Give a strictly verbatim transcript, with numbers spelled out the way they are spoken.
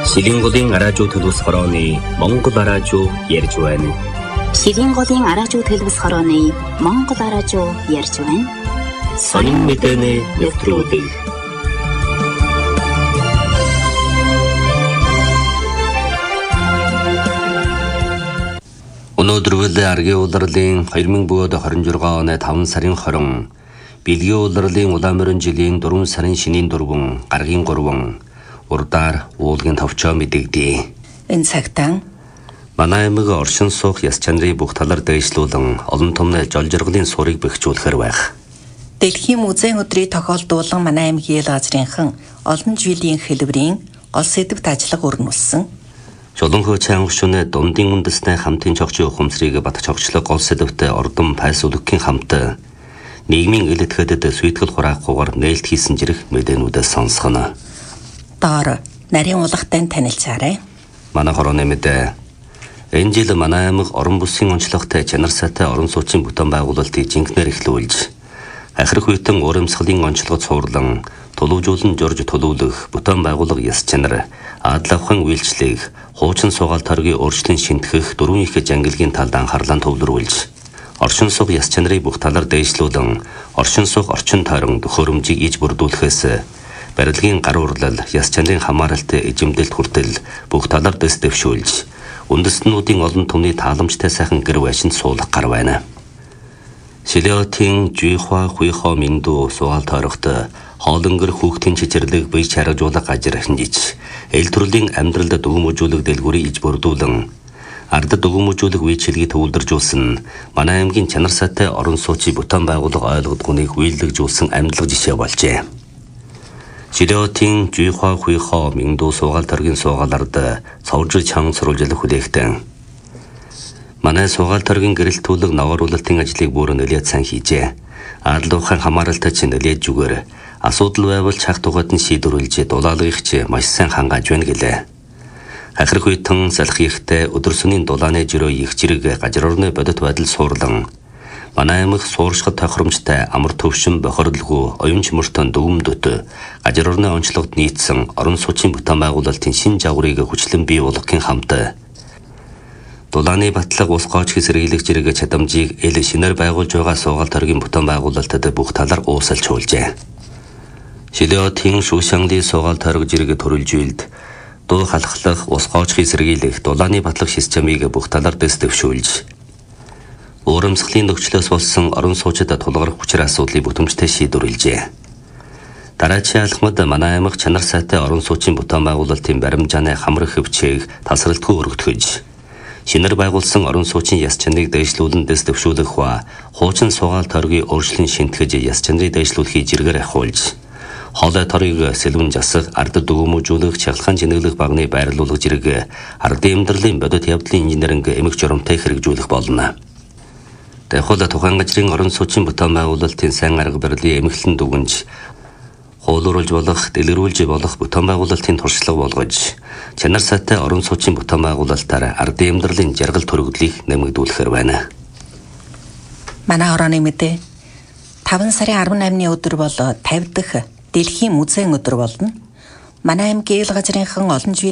Шилэн голын араажуу төлөвс хорооны Монгол араажуу ярьж байна. Шилэн голын араажуу төлөвс хорооны Монгол араажуу ярьж байна. Сонин мэдээний нэвтрүүлэг. Өнөөдөр аргийн улирлын хоёр мың двадцать шесть оны таван сарын хорин, бэлгийн улирлын улаан жилийн дөрвөн сарын шинийн дөрвөн, гаргийн гурван, урдаар уулгийн товчоо мэдэгдээ. Энэ цагтаа манай аймаг оршин суух яс чанарын бүх талаар дэвшлүүлэн олон томны жол жаргалын сурыг бэхжүүлэхэр байх. Дэлхийн музейн өдрийг тохиолдуулан манай аймгийн ил газрынхан олон жилийн хэлбэрийн гол сэдвт ажиллага өрнүүлсэн. Жолонхоо чангушны дундын үндэсний хамтын чогчийн ухамсарыг бат чогчлог гол сэдвтэ ордон пайсуулгын хамт нийгмийн ил итгэдэд сүйтгэл хураахгүйгээр нээлт хийсэн зэрэг мэдээнүүдээс сонсгоно. Доор нарийн улгатай танилцаарай. Манай хорооны мэдээ. Энэ жил манай аймаг орон бүсгийн онцлогтой чанар сайтай орон сууцын бүтээн байгуулалтыг жинхнээр эхлүүлж, ахирах үеийн урамсгалын онцлогод суурлан, тулгуурлан жорж төлөвлөх бүтээн байгууллага яс чанар, аадлавхан үйлчлэг, хуучин суугаал торгийн өөрчлөлт шинтгэх дөрвөн их ангилгийн талд анхаарлаа төвлөрүүлж, оршин суух яс чанарыг бүх талаар дэвшлүүлэн, оршин суух орчин тойрон төхөөрөмжийг иж бүрдүүлэхээс барилгын гар урлал, яс чанарын хамааралтай эзэмдэлт хүртэл бүх талаар дэс дэвшүүлж, үндэстнүүдийн олон түмний тааламжтай сайхан гэр байшинд суулгах гар байна. Шилэотын Жуйхуа Хуйхо Минду суугаал тойрогт хоолонгөр хүүхдийн чичэрлэг бие чаргажуулах ажир хинжиж, эл төрлийн амьдралд дүгмөжүүлэх дэлгүүрийг иж бүрдүүлэн, ардад дүгмөжүүлэх үйлчилгээ төвлөржүүлсэн манай аймгийн чанар сайтай орон сууцын бүтээн байгууллага ойлгодгоныг үйлдвэрлэжүүлсэн амьдлага жишээ болжээ. Шилэотын Жуйхуа Хуйхо Минду суугаал торгийн суугаалард цовж чанга сурвалжлах хүлээгтэн. Манай суугаал торгийн гэрэлтүүлэг навааруулалтын ажлыг бүр нэлээд сайн хийжээ. Ааллуухан хамааралтай чинь нэлээд зүгээр. Асуудал байвал чах тугаад нь шийдвэрлэж дулаалгыг ч маш сайн хангааж байна гэлээ. Ахирах үеийн салах ихтэй өдөрсөний дулааны жирөө их зэрэг гажир орны бодит байдал суурлан. Манай аймаг сууршихад тохиромжтой амар төвшин бохирлгүй оюунч мөртөн дүгмдөд гажир орны онцлогод нийцсэн орон сууцын бүтээн байгуулалтын шин жагварыг хүчлэн бий болгохын хамт Дулааны батлаг ус гоож хэсэргийлэх зэрэг чадамжийг эл шинээр байгуулж байгаа суугаал торгийн бүтээн байгуулалтад бүх талаар уусалж хуулжээ. Шилэотын Шүүшанглын суугаал торг зэрэг төрөлжүүлд дуу халахлах ус гоож хэсэргийлэх Дулааны батлаг системийг бүх талаар дэс дэвшүүлж, урамсгалын нөхцлөөс болсон орон суучид тулгарх хүчээр асуудлыг бүтэмжтэй шийдвэрлэжээ. Дараачийн алхмад манай аймаг чанар сайтай орон сууцын бүтээн байгуулалтын баримжааны хамрах хөвчийг тасралтгүй өргөтгөж, шинээр байгуулсан орон сууцын яс чанарыг дэвшлүүлэн дэс дэвшүүлэх ба хуучин суугаал торгийн өөрчлөлт шинтгэж яс чанарыг дэвшлүүлэхийг зэргээр ахиулж, хоолой торгийг сэлвэн жасах, ардад дүгмөжүүлэх, чахалгаан жинэглэх багны байрлуулах зэрэг ардын амьдралын бодит явдлын инженеринг эмх журамтай хэрэгжүүлэх болно. Тэхүүл тухайн газрын орон сууцын бүтээн байгуулалтын сайн арга барилын эмхлэн дүгнж, хуулууруулж болох, дэлгэрүүлж болох бүтээн байгуулалтын туршлага болгож, чанар сайтай орон сууцын бүтээн байгуулалтаар ардын амьдралын жаргал төрөгдлийг нэмэгдүүлэхэр байна. Манай хорооны мэдээ таван сарын арван наймны өдөр бол тавьж дахь Дэлхийн музейн өдөр болно. Манай аймгийн ил газрынхан олон